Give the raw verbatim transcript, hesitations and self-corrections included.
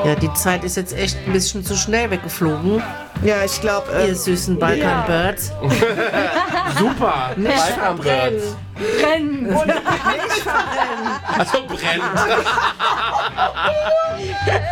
Ja, die Zeit ist jetzt echt ein bisschen zu schnell weggeflogen. Ja, ich glaube... Äh, Ihr süßen Balkan-Birds. Super. Nicht Balkan verbrennen. Birds. Brennen. Nicht verbrennen. Also brennt.